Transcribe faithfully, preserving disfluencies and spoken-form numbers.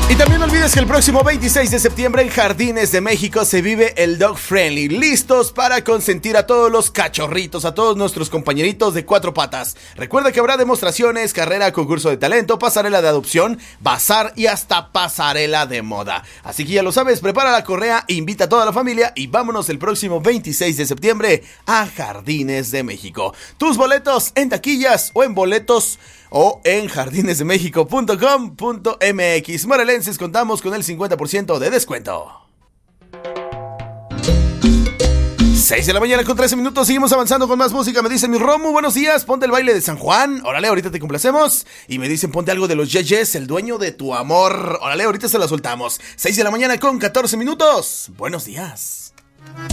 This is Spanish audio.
Y también no olvides que el próximo veintiséis de septiembre en Jardines de México se vive el Dog Friendly. Listos para consentir a todos los cachorritos, a todos nuestros compañeritos de cuatro patas. Recuerda que habrá demostraciones, carrera, concurso de talento, pasarela de adopción, bazar y hasta pasarela de moda. Así que ya lo sabes, prepara la correa, invita a toda la familia y vámonos el próximo veintiséis de septiembre a Jardines de México. Tus boletos en taquillas o en boletos o en jardines de méxico punto com punto m x. Morelenses, contamos con el cincuenta por ciento de descuento. seis de la mañana con trece minutos, seguimos avanzando con más música. Me dicen, mi Romu, buenos días, ponte el baile de San Juan. Órale, ahorita te complacemos. Y me dicen, ponte algo de los Yeyes, el dueño de tu amor. Órale, ahorita se la soltamos. seis de la mañana con catorce minutos. Buenos días.